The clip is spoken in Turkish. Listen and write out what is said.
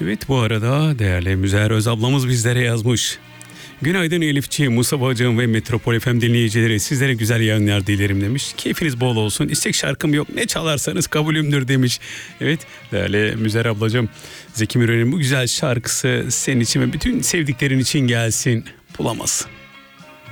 Evet, bu arada değerli Müzeyyer Öz ablamız bizlere yazmış. Günaydın Elifçi, Musa Bacım ve Metropol FM dinleyicileri, sizlere güzel yayınlar dilerim demiş. Keyfiniz bol olsun. İstek şarkım yok, ne çalarsanız kabulümdür demiş. Evet değerli Müzeyyer ablacığım, Zeki Müren'in bu güzel şarkısı senin için ve bütün sevdiklerin için gelsin. Bulamaz.